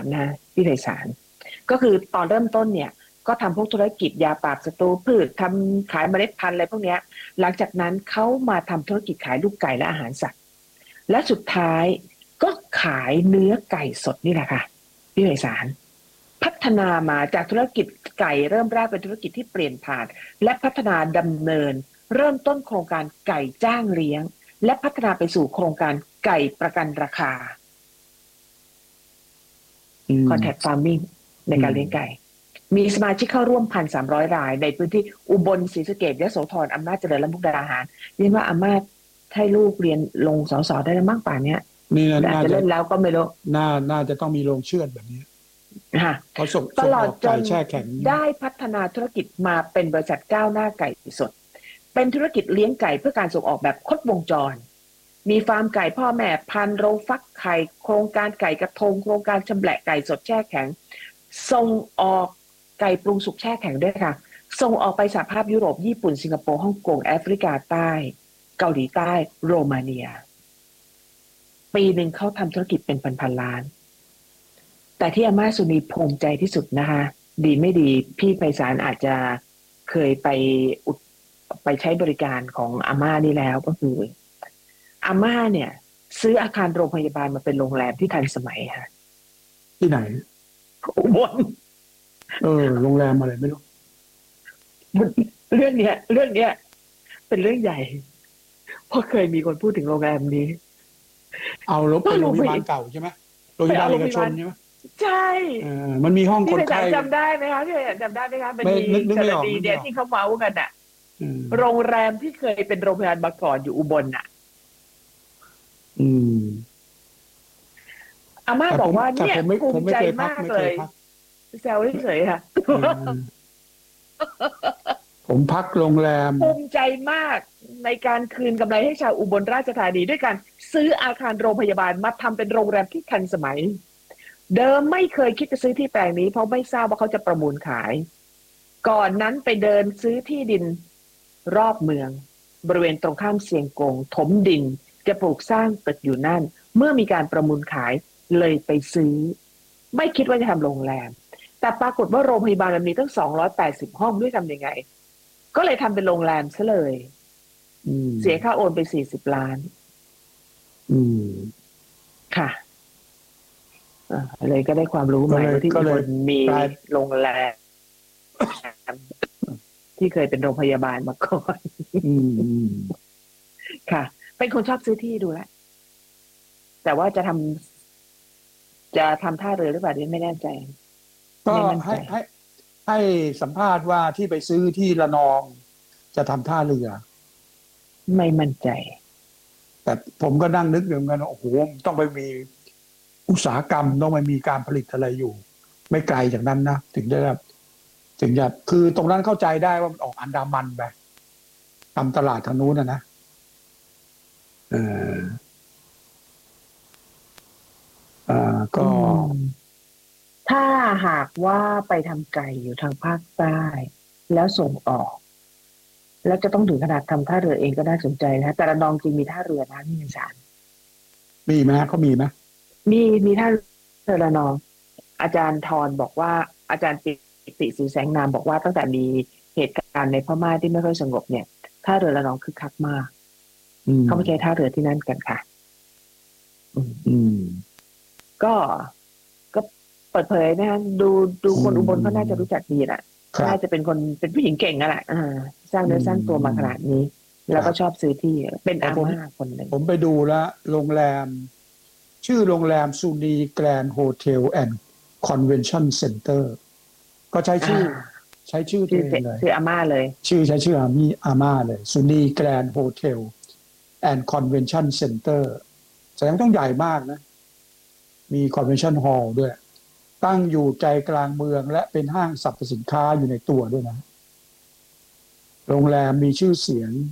นะพี่ไพศาลก็คือตอนเริ่มต้นเนี่ยก็ทำพวกธุรกิจยาปราบศัตรูพืชทำขายเมล็ดพันธุ์อะไรพวกเนี้ยหลังจากนั้นเขามาทำธุรกิจขายลูกไก่และอาหารสัตว์และสุดท้ายก็ขายเนื้อไก่สดนี่แหละค่ะพี่ไพศาลพัฒนามาจากธุรกิจไก่เริ่มแรกเป็นธุรกิจที่เปลี่ยนผ่านและพัฒนาดำเนินเริ่มต้นโครงการไก่จ้างเลี้ยงและพัฒนาไปสู่โครงการไก่ประกันราคา Contact Farming ในการเลี้ยงไก่มีสมาชิกเข้าร่วม 1,300 รายในพื้นที่อุบลศรีสะเกษยโสธรอำนาจเจริญและมุกดาหารเรียกว่าอาม่าให้ลูกเรียนลงสสได้แล้วมั้งป่านเนี้ยนี่อาจจะเล่นแล้วก็ไม่รู้น่าจะต้องมีโรงเชือดแบบนี้เขาส่งตลอดจนแช่แข็งได้พัฒนาธุรกิจมาเป็นบริษัทก้าวหน้าไก่สดเป็นธุรกิจเลี้ยงไก่เพื่อการส่งออกแบบครบวงจรมีฟาร์มไก่พ่อแม่พันธุ์โรงฟักไข่โครงการไก่กระทงโครงการชำแหละไก่สดแช่แข็งส่งออกไก่ปรุงสุกแช่แข็งด้วยค่ะส่งออกไปสหภาพยุโรปญี่ปุ่นสิงคโปร์ฮ่องกงแอฟริกาใต้เกาหลีใต้โรมาเนียปีหนึ่งเขาทำธุรกิจเป็นพันล้านแต่ที่อาม่าสุนีภูมิใจที่สุดนะคะดีไม่ดีพี่ไพศาลอาจจะเคยไปใช้บริการของอาม่านี่แล้วก็คืออาม่าเนี่ยซื้ออาคารโรงพยาบาลมาเป็นโรงแรมที่ทันสมัยค่ะที่ไหนอุบลโรงแรมอะไรไม่รู้เรื่องเนี้ยเป็นเรื่องใหญ่เพราะเคยมีคนพูดถึงโรงแรมนี้เอารถเป็นโรงพยาบาลเก่าใช่ไหมโรงพยาบาลเอกชนใช่ไหมใช่มันมีห้องคนไข้จำได้ไหมคะพี่จำได้ไหมคะมันมีกรณีเดียวที่เขาเมาส์กันอ่ะโรงแรมที่เคยเป็นโรงพยาบาลมาก่อนอยู่อุบลน่ะอาม่าบอกว่าเนี่ยภูมิใจมากเลยแซวเฉยๆค่ะผมพักโรงแรมภูมิใจมากในการคืนกำไรให้ชาวอุบลราชธานีด้วยการซื้ออาคารโรงพยาบาลมาทำเป็นโรงแรมที่ทันสมัยเดิมไม่เคยคิดจะซื้อที่แปลงนี้เพราะไม่ทราบว่าเขาจะประมูลขายก่อนนั้นไปเดินซื้อที่ดินรอบเมืองบริเวณตรงข้ามเซียงกงถมดินจะปลูกสร้างตึกอยู่นั่นเมื่อมีการประมูลขายเลยไปซื้อไม่คิดว่าจะทำโรงแรมแต่ปรากฏว่าโรงพยาบาลมันมีตั้ง280ห้องด้วยทำยังไงก็เลยทำเป็นโรงแรมซะเลยเสียค่าโอนไป40 ล้านค่ะเลยก็ได้ความรู้ใหม่ที่คนมีโรงแรมที่เคยเป็นโรงพยาบาลมาก่อนค่ะเป็นคนชอบซื้อที่ดูแลแต่ว่าจะทำท่าเรือหรือเปล่าดิไม่แน่ใจก็ให้สัมภาษณ์ว่าที่ไปซื้อที่ระนองจะทำท่าเรือไม่มั่นใจแต่ผมก็นั่งนึกอยู่เหมือนกันโอ้โหต้องไปมีอุตสาหกรรมต้องไปมีการผลิตอะไรอยู่ไม่ไกลจากนั้นนะถึงจะคือตรงนั้นเข้าใจได้ว่ามันออกอันดามันไปทำตลาดทางนู้นนะก็ถ้าหากว่าไปทำไก่อยู่ทางภาคใต้แล้วส่งออกแล้วจะต้องถึงขนาดทำท่าเรือเองก็น่าสนใจนะแต่ระนองจริงมีท่าเรือนะที่มีสารมีไหมเขามีไหมมีท่าเรือระนองอาจารย์ทรบอกว่าอาจารย์ปิติศรีแสงนามบอกว่าตั้งแต่มีเหตุการณ์ในพม่าที่ไม่ค่อยสงบเนี่ยท่าเรือระนองคึกคักมากเขาไม่ใช่ท่าเรือที่นั่นกันค่ะก็เปิดเผยนะดูคนอุบลเขาน่าจะรู้จักดีแหละน่าจะเป็นผู้หญิงเก่งนั่นแหละสร้างเนื้อสร้างตัวมาขนาดนี้แล้วก็ชอบซื้อที่เป็นอาม่าคนหนึ่งผมไปดูแล้วโรงแรมชื่อโรงแรมซูนีแกรนด์โฮเทลแอนด์คอนเวนชั่นเซ็นเตอร์ก็ใช้ชื่อตัวเองเลยชื่ออาม่าเลยใช้ชื่ออาม่าเลยซูนีแกรนด์โฮเทลแอนด์คอนเวนชั่นเซ็นเตอร์แสดงต้องใหญ่มากนะมีคอนเวนชั่นฮอลล์ด้วยตั้งอยู่ใจกลางเมืองและเป็นห้างสรรพสินค้าอยู่ในตัวด้วยนะโรงแรมมีชื่อเสียง